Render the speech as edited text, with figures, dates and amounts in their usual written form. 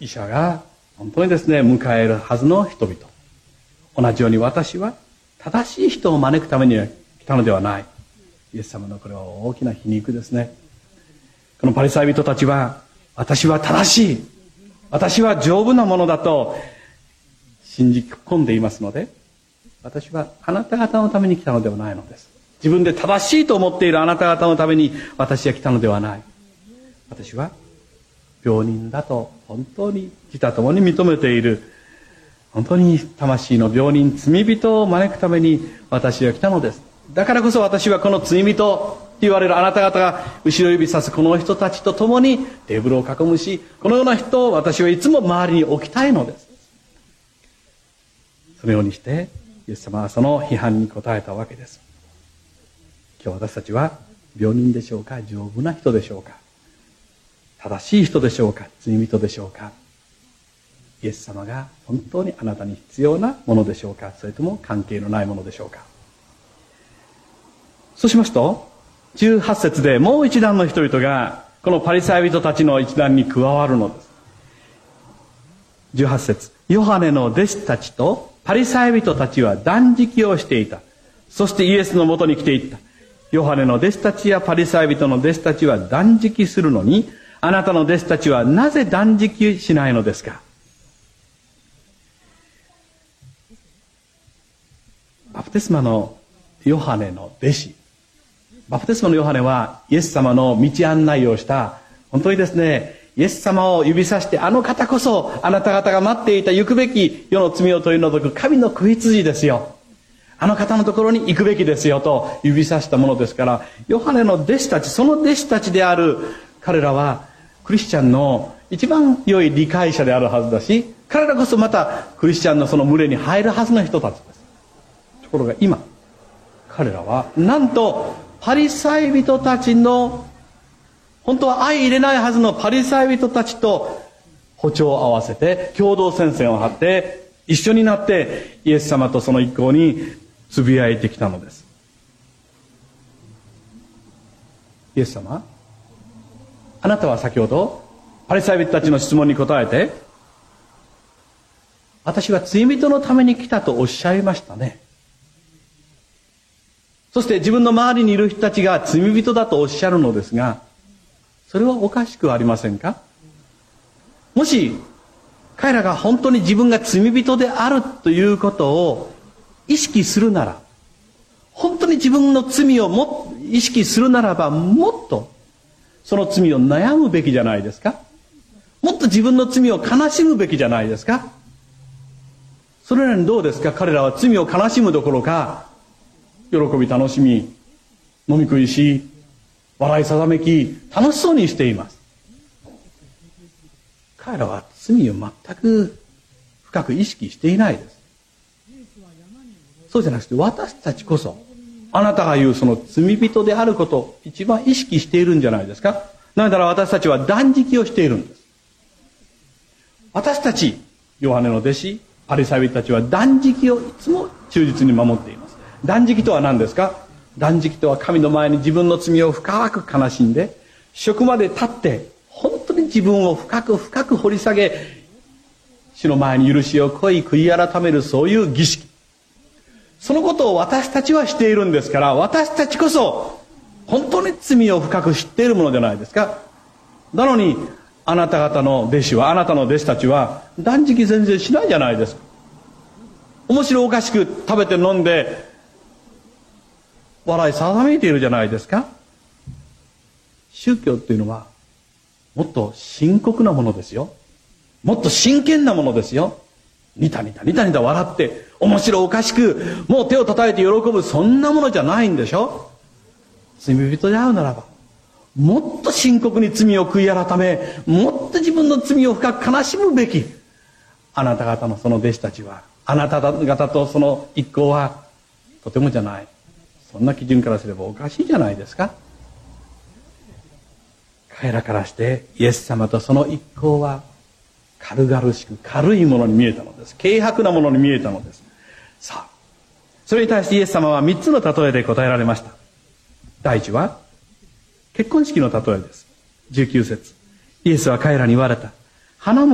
医者が本当にですね、迎えるはずの人々。同じように私は正しい人を招くために来たのではない。イエス様のこれは大きな皮肉ですね。このパリサイ人たちは、私は正しい、私は丈夫なものだと信じ込んでいますので、私はあなた方のために来たのではないのです。自分で正しいと思っているあなた方のために私は来たのではない。私は病人だと本当に自他ともに認めている、本当に魂の病人、罪人を招くために私は来たのです。だからこそ私はこの罪人と言われるあなた方が後ろ指さすこの人たちと共にテーブルを囲むし、このような人を私はいつも周りに置きたいのです。そのようにしてイエス様はその批判に答えたわけです。今日私たちは病人でしょうか、丈夫な人でしょうか、正しい人でしょうか、罪人でしょうか。イエス様が本当にあなたに必要なものでしょうか、それとも関係のないものでしょうか。そうしますと18節でもう一団の人々がこのパリサイ人たちの一団に加わるのです。18節、ヨハネの弟子たちとパリサイ人たちは断食をしていた。そしてイエスのもとに来ていった。ヨハネの弟子たちやパリサイ人の弟子たちは断食するのに、あなたの弟子たちはなぜ断食しないのですか。バプテスマのヨハネの弟子、バプテスマのヨハネはイエス様の道案内をした本当にですね、イエス様を指さして、あの方こそあなた方が待っていた行くべき世の罪を取り除く神の子羊ですよ、あの方のところに行くべきですよと指さしたものですから、ヨハネの弟子たち、その弟子たちである彼らはクリスチャンの一番良い理解者であるはずだし、彼らこそまたクリスチャンのその群れに入るはずの人たちです。ところが今彼らはなんとパリサイ人たちの、本当は相入れないはずのパリサイ人たちと歩調を合わせて共同戦線を張って一緒になってイエス様とその一行につぶやいてきたのです。イエス様、あなたは先ほどパリサイ人たちの質問に答えて、私は罪人のために来たとおっしゃいましたね。そして自分の周りにいる人たちが罪人だとおっしゃるのですが、それはおかしくありませんか。もし彼らが本当に自分が罪人であるということを意識するなら、本当に自分の罪を意識するならば、もっとその罪を悩むべきじゃないですか。もっと自分の罪を悲しむべきじゃないですか。それなのにどうですか、彼らは罪を悲しむどころか、喜び楽しみ、飲み食いし、笑いさざめき、楽しそうにしています。彼らは罪を全く深く意識していないです。そうじゃなくて、私たちこそあなたが言うその罪人であることを一番意識しているんじゃないですか。なぜなら私たちは断食をしているんです。私たちヨハネの弟子パリサイ人たちは断食をいつも忠実に守っています。断食とは何ですか。断食とは神の前に自分の罪を深く悲しんで、職まで立って本当に自分を深く深く掘り下げ、主の前に許しを悔い改める、そういう儀式。そのことを私たちはしているんですから、私たちこそ本当に罪を深く知っているものじゃないですか。なのにあなた方の弟子は、あなたの弟子たちは断食全然しないじゃないですか。面白おかしく食べて飲んで笑いさざめいているじゃないですか。宗教っていうのはもっと深刻なものですよ。もっと真剣なものですよ。ニタニタニタニタ笑って面白おかしくもう手を叩いて喜ぶ、そんなものじゃないんでしょ。罪人で会うならばもっと深刻に罪を悔い改め、もっと自分の罪を深く悲しむべきあなた方のその弟子たちは、あなた方とその一行はとてもじゃない、そんな基準からすればおかしいじゃないですか。彼らからしてイエス様とその一行は軽々しく軽いものに見えたのです。軽薄なものに見えたのです。さあ、それに対してイエス様は3つの例えで答えられました。第一は結婚式の例えです。19節、イエスは彼らに言われた。花